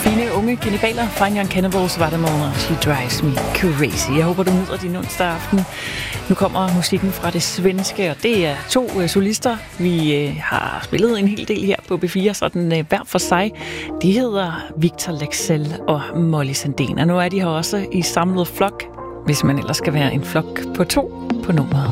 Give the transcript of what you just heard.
fine unge kannibaler. Fine Young Cannibals var det med She Drives Me Crazy. Jeg håber, du nyder din onsdag aften. Nu kommer musikken fra det svenske, og det er 2 solister. Vi har spillet en hel del her på B4, sådan hver for sig. De hedder Victor Leksell og Molly Sandén, og nu er de her også i samlet flok, hvis man ellers skal være en flok på 2 på nummeret.